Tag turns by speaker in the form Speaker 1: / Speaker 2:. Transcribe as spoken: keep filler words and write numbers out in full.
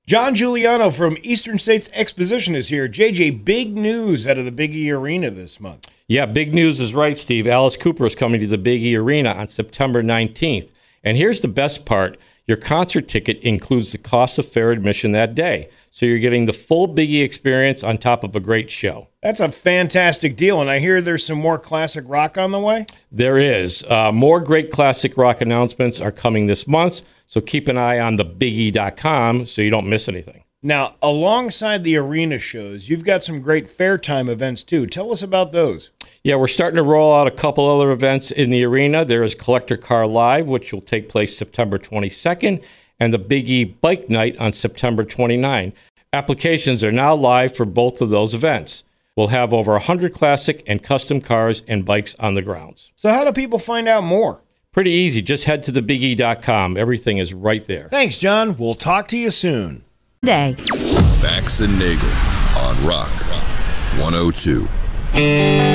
Speaker 1: John Giuliano from Eastern States Exposition is here. J J, big news out of the Big E Arena this month.
Speaker 2: Yeah, big news is right, Steve. Alice Cooper is coming to the Big E Arena on September nineteenth. And here's the best part. Your concert ticket includes the cost of fair admission that day. So you're getting the full Big E experience on top of a great show.
Speaker 1: That's a fantastic deal, and I hear there's some more classic rock on the way?
Speaker 2: There is. Uh, more great classic rock announcements are coming this month, so keep an eye on the big e dot com so you don't miss anything.
Speaker 1: Now, alongside the arena shows, you've got some great fair time events, too. Tell us about those.
Speaker 2: Yeah, we're starting to roll out a couple other events in the arena. There is Collector Car Live, which will take place September twenty-second, and the Big E Bike Night on September twenty-ninth. Applications are now live for both of those events. We'll have over one hundred classic and custom cars and bikes on the grounds.
Speaker 1: So how do people find out more?
Speaker 2: Pretty easy. Just head to the big e dot com. Everything is right there.
Speaker 1: Thanks, John. We'll talk to you soon.
Speaker 3: Day.
Speaker 4: Bax and Nagel on Rock one oh two.